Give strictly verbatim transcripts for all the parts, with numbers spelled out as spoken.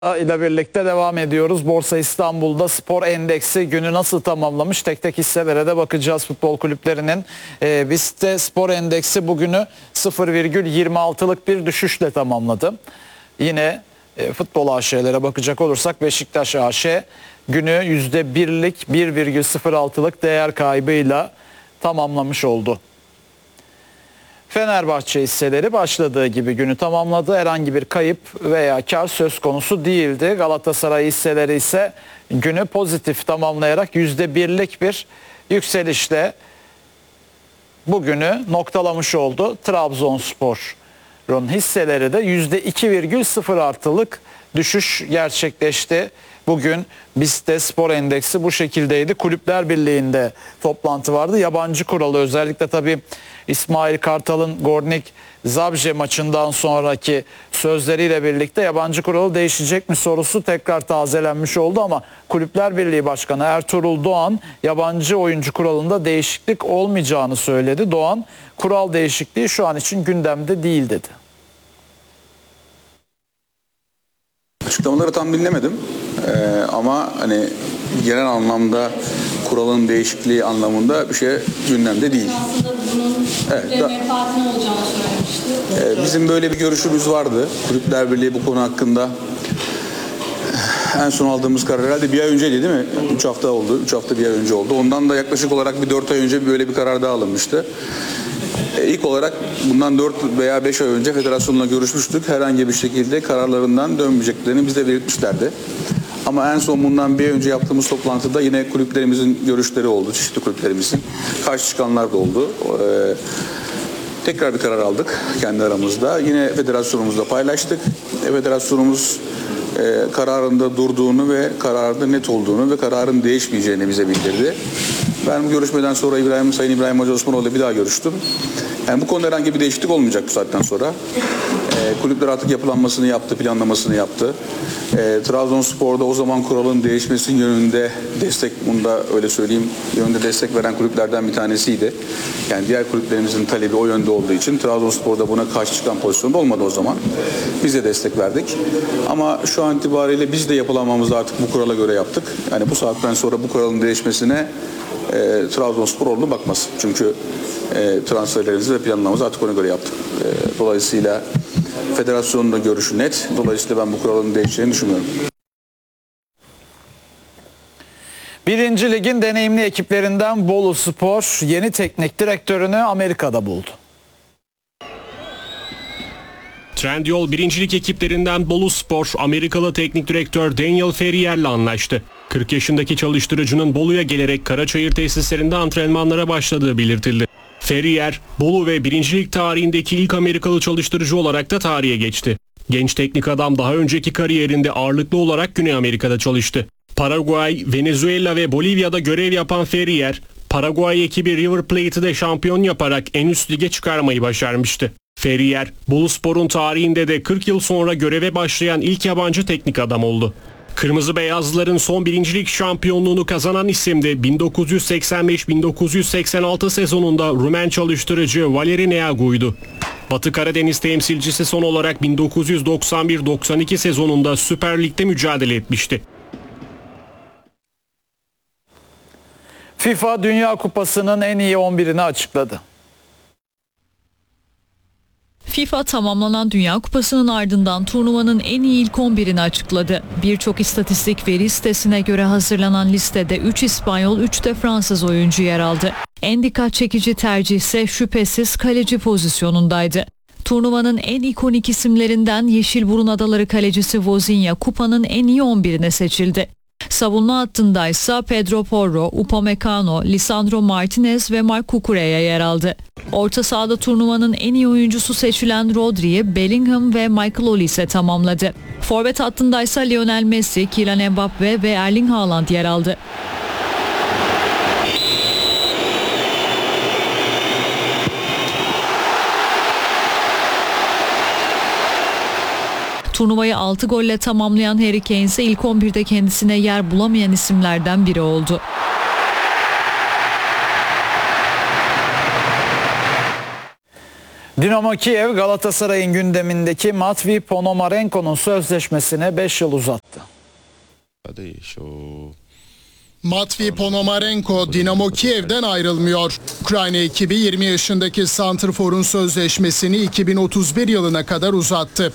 ile birlikte devam ediyoruz. Borsa İstanbul'da spor endeksi günü nasıl tamamlamış? Tek tek hisselere de bakacağız futbol kulüplerinin. Ee, BIST spor endeksi bugünü sıfır virgül yirmi altılık bir düşüşle tamamladı. Yine e, futbol A Ş'lere bakacak olursak Beşiktaş A Ş günü yüzde birlik bir virgül sıfır altılık değer kaybıyla tamamlamış oldu. Fenerbahçe hisseleri başladığı gibi günü tamamladı. Herhangi bir kayıp veya kar söz konusu değildi. Galatasaray hisseleri ise günü pozitif tamamlayarak yüzde birlik bir yükselişle bugünü noktalamış oldu. Trabzonspor'un hisseleri de yüzde iki virgül sıfır artılık düşüş gerçekleşti. Bugün BIST spor endeksi bu şekildeydi. Kulüpler Birliği'nde toplantı vardı. Yabancı kuralı özellikle tabii İsmail Kartal'ın Gornik Zabrze maçından sonraki sözleriyle birlikte yabancı kuralı değişecek mi sorusu tekrar tazelenmiş oldu ama Kulüpler Birliği Başkanı Ertuğrul Doğan yabancı oyuncu kuralında değişiklik olmayacağını söyledi. Doğan, kural değişikliği şu an için gündemde değil dedi. Açıklamaları tam dinlemedim ee, ama hani genel anlamda kuralın değişikliği anlamında bir şey gündemde değil. Aslında bunun evet, da, menfaatine olacağını söylemişti. E, bizim böyle bir görüşümüz vardı. Kulüpler Birliği bu konu hakkında en son aldığımız karar herhalde bir ay önceydi değil mi? üç hafta oldu. üç hafta bir ay önce oldu. Ondan da yaklaşık olarak bir dört ay önce böyle bir karar daha alınmıştı. E, ilk olarak bundan dört veya beş ay önce federasyonla görüşmüştük. Herhangi bir şekilde kararlarından dönmeyeceklerini bize belirtmişlerdi. Ama en son bundan bir ay önce yaptığımız toplantıda yine kulüplerimizin görüşleri oldu. Çeşitli kulüplerimizin. Karşı çıkanlar da oldu. Ee, tekrar bir karar aldık kendi aramızda. Yine federasyonumuzla paylaştık. E, federasyonumuz e, kararında durduğunu ve kararında net olduğunu ve kararın değişmeyeceğini bize bildirdi. Ben bu görüşmeden sonra İbrahim, Sayın İbrahim Hacı Osmanoğlu'yla bir daha görüştüm. Yani bu konuda herhangi bir değişiklik olmayacak bu saatten sonra. E, kulüpler artık yapılanmasını yaptı, planlamasını yaptı. E, Trabzonspor'da o zaman kuralın değişmesi yönünde destek, bunu da öyle söyleyeyim, yönünde destek veren kulüplerden bir tanesiydi. Yani diğer kulüplerimizin talebi o yönde olduğu için Trabzonspor'da buna karşı çıkan pozisyonda olmadı o zaman. Biz de destek verdik. Ama şu an itibariyle biz de yapılanmamızı artık bu kurala göre yaptık. Yani bu saatten sonra bu kuralın değişmesine e, Trabzonspor olduğunu bakmaz. Çünkü e, transferlerimizi ve planlamamızı artık ona göre yaptık. E, dolayısıyla federasyonun da görüşü net. Dolayısıyla ben bu kuralın değişeceğini düşünmüyorum. Birinci Lig'in deneyimli ekiplerinden Bolu Spor yeni teknik direktörünü Amerika'da buldu. Trendyol birincilik ekiplerinden Bolu Spor, Amerikalı teknik direktör Daniel Ferrier'le anlaştı. kırk yaşındaki çalıştırıcının Bolu'ya gelerek Karaçayır tesislerinde antrenmanlara başladığı belirtildi. Ferrier, Bolu ve birincilik tarihindeki ilk Amerikalı çalıştırıcı olarak da tarihe geçti. Genç teknik adam daha önceki kariyerinde ağırlıklı olarak Güney Amerika'da çalıştı. Paraguay, Venezuela ve Bolivya'da görev yapan Ferrier, Paraguay ekibi River Plate'i de şampiyon yaparak en üst lige çıkarmayı başarmıştı. Ferrier, Boluspor'un tarihinde de kırk yıl sonra göreve başlayan ilk yabancı teknik adam oldu. Kırmızı Beyazlıların son birincilik şampiyonluğunu kazanan isim de bin dokuz yüz seksen beş bin dokuz yüz seksen altı sezonunda Rumen çalıştırıcı Valeri Neagu'ydu. Batı Karadeniz temsilcisi son olarak bin dokuz yüz doksan bir doksan iki sezonunda Süper Lig'de mücadele etmişti. FIFA Dünya Kupası'nın en iyi on birini açıkladı. FIFA tamamlanan Dünya Kupası'nın ardından turnuvanın en iyi ilk on birini açıkladı. Birçok istatistik veri sitesine göre hazırlanan listede üç İspanyol, üç de Fransız oyuncu yer aldı. En dikkat çekici tercih ise şüphesiz kaleci pozisyonundaydı. Turnuvanın en ikonik isimlerinden Yeşilburun Adaları kalecisi Vozinha kupanın en iyi on birine seçildi. Savunma hattındaysa Pedro Porro, Upamecano, Lisandro Martinez ve Marc Cucurella yer aldı. Orta sahada turnuvanın en iyi oyuncusu seçilen Rodri'yi Bellingham ve Michael Olise tamamladı. Forvet hattındaysa Lionel Messi, Kylian Mbappe ve Erling Haaland yer aldı. Turnuvayı altı golle tamamlayan Harry Kane ise ilk on birde kendisine yer bulamayan isimlerden biri oldu. Dinamo Kiev Galatasaray'ın gündemindeki Matvei Ponomarenko'nun sözleşmesine beş yıl uzattı. Matvei Ponomarenko Dinamo Kiev'den ayrılmıyor. Ukrayna ekibi yirmi yaşındaki santrforun sözleşmesini iki bin otuz bir yılına kadar uzattı.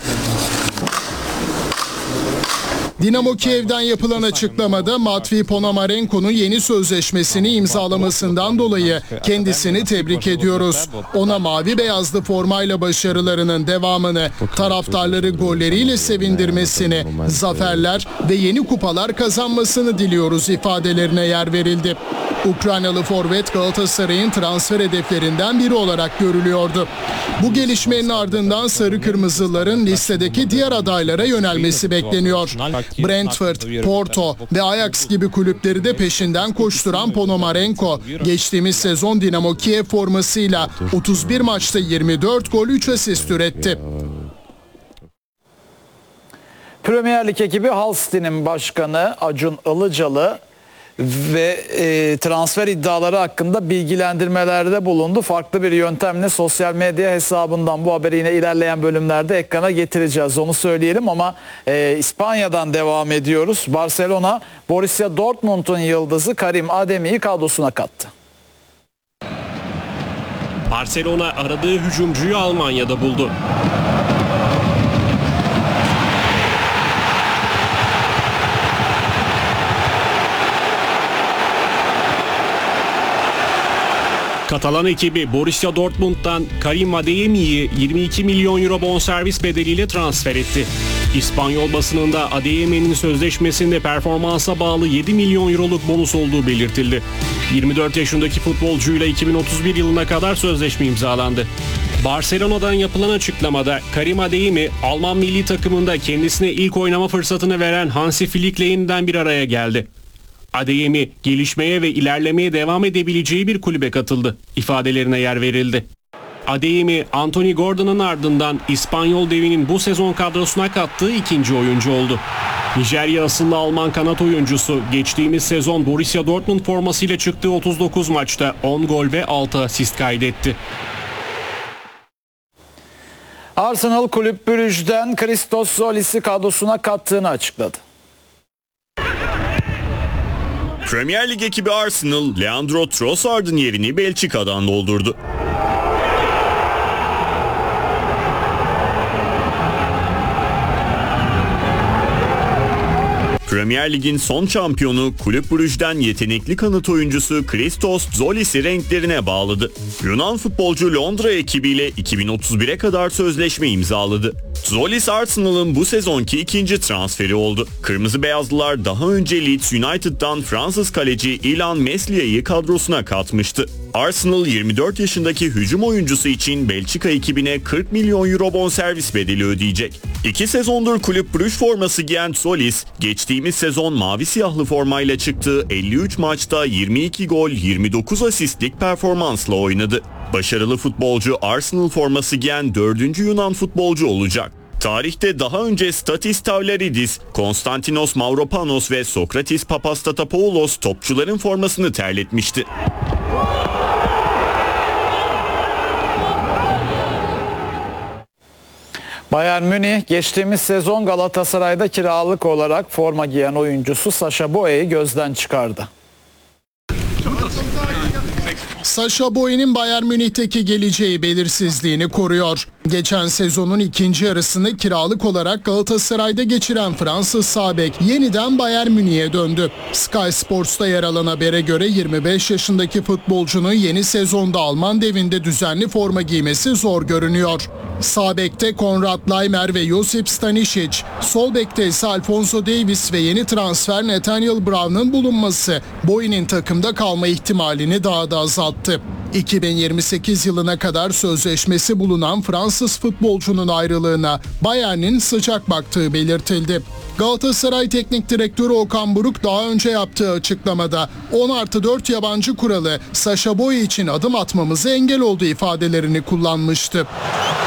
Dinamo Kiev'den yapılan açıklamada Matvei Ponomarenko'nun yeni sözleşmesini imzalamasından dolayı kendisini tebrik ediyoruz. Ona mavi beyazlı formayla başarılarının devamını, taraftarları golleriyle sevindirmesini, zaferler ve yeni kupalar kazanmasını diliyoruz ifadelerine yer verildi. Ukraynalı forvet Galatasaray'ın transfer hedeflerinden biri olarak görülüyordu. Bu gelişmenin ardından sarı kırmızıların listedeki diğer adaylara yönelmesi bekleniyor. Brentford, Porto ve Ajax gibi kulüpleri de peşinden koşturan Ponomarenko, geçtiğimiz sezon Dinamo Kiev formasıyla otuz bir maçta yirmi dört gol, üç asist üretti. Premier Lig ekibi Hull City'nin başkanı Acun Ilıcalı ve e, transfer iddiaları hakkında bilgilendirmelerde bulundu. Farklı bir yöntemle sosyal medya hesabından bu haberi yine ilerleyen bölümlerde ekrana getireceğiz. Onu söyleyelim ama e, İspanya'dan devam ediyoruz. Barcelona, Borussia Dortmund'un yıldızı Karim Ademi'yi kadrosuna kattı. Barcelona aradığı hücumcuyu Almanya'da buldu. Katalan ekibi Borussia Dortmund'dan Karim Adeyemi'yi yirmi iki milyon euro bonservis bedeliyle transfer etti. İspanyol basınında Adeyemi'nin sözleşmesinde performansa bağlı yedi milyon euroluk bonus olduğu belirtildi. yirmi dört yaşındaki futbolcuyla iki bin otuz bir yılına kadar sözleşme imzalandı. Barcelona'dan yapılan açıklamada Karim Adeyemi, Alman milli takımında kendisine ilk oynama fırsatını veren Hansi Flick'le yeniden bir araya geldi. Adeyemi gelişmeye ve ilerlemeye devam edebileceği bir kulübe katıldı ifadelerine yer verildi. Adeyemi, Anthony Gordon'un ardından İspanyol devinin bu sezon kadrosuna kattığı ikinci oyuncu oldu. Nijerya asıllı Alman kanat oyuncusu geçtiğimiz sezon Borussia Dortmund formasıyla çıktığı otuz dokuz maçta on gol ve altı asist kaydetti. Arsenal Kulüp Brugge'den Christos Zolis'i kadrosuna kattığını açıkladı. Premier Lig ekibi Arsenal, Leandro Trossard'ın yerini Belçika'dan doldurdu. Premier Lig'in son şampiyonu Kulüp Brugge'den yetenekli kanat oyuncusu Christos Zolis'i renklerine bağladı. Yunan futbolcu Londra ekibiyle iki bin otuz bire kadar sözleşme imzaladı. Zolis Arsenal'ın bu sezonki ikinci transferi oldu. Kırmızı Beyazlılar daha önce Leeds United'dan Fransız kaleci Ilan Meslia'yı kadrosuna katmıştı. Arsenal yirmi dört yaşındaki hücum oyuncusu için Belçika ekibine kırk milyon euro bonservis bedeli ödeyecek. İki sezondur Kulüp Brugge forması giyen Zolis, geçtiğimiz sezon mavi siyahlı formayla çıktığı elli üç maçta yirmi iki gol, yirmi dokuz asistlik performansla oynadı. Başarılı futbolcu Arsenal forması giyen dördüncü Yunan futbolcu olacak. Tarihte daha önce Statis Tavlaridis, Konstantinos Mavropanos ve Sokratis Papastatopoulos topçuların formasını terletmişti. Bayern Münih geçtiğimiz sezon Galatasaray'da kiralık olarak forma giyen oyuncusu Sacha Boey'i gözden çıkardı. Sacha Boey'nin Bayern Münih'teki geleceği belirsizliğini koruyor. Geçen sezonun ikinci yarısını kiralık olarak Galatasaray'da geçiren Fransız sağ bek yeniden Bayern Münih'e döndü. Sky Sports'ta yer alan habere göre yirmi beş yaşındaki futbolcunun yeni sezonda Alman devinde düzenli forma giymesi zor görünüyor. Sağ bekte Konrad Laimer ve Josip Stanisic, sol bekte ise Alphonso Davies ve yeni transfer Nathaniel Brown'un bulunması Boey'nin takımda kalma ihtimalini daha da azalttı. iki bin yirmi sekiz yılına kadar sözleşmesi bulunan Fransız futbolcunun ayrılığına Bayern'in sıcak baktığı belirtildi. Galatasaray Teknik Direktörü Okan Buruk daha önce yaptığı açıklamada on artı dört yabancı kuralı Sacha Boey için adım atmamıza engel oldu ifadelerini kullanmıştı.